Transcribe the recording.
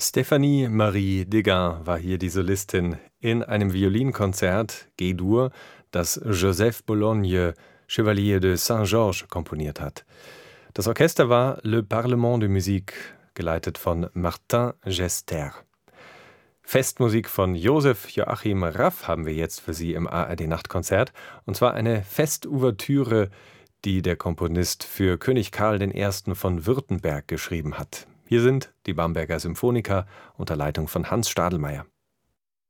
Stéphanie Marie Deguin war hier die Solistin in einem Violinkonzert G-Dur, das Joseph Bologne, Chevalier de Saint-Georges, komponiert hat. Das Orchester war Le Parlement de Musique, geleitet von Martin Gester. Festmusik von Josef Joachim Raff haben wir jetzt für Sie im ARD-Nachtkonzert, und zwar eine Festouvertüre, die der Komponist für König Karl I. von Württemberg geschrieben hat. Hier sind die Bamberger Symphoniker unter Leitung von Hans Stadelmeier.